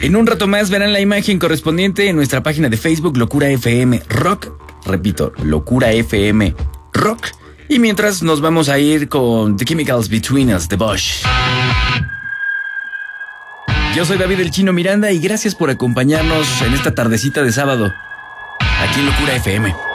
En un rato más verán la imagen correspondiente en nuestra página de Facebook, Locura FM Rock. Repito, Locura FM Rock. Y mientras nos vamos a ir con The Chemicals Between Us, The Bosch. Yo soy David el Chino Miranda y gracias por acompañarnos en esta tardecita de sábado, aquí en Locura FM.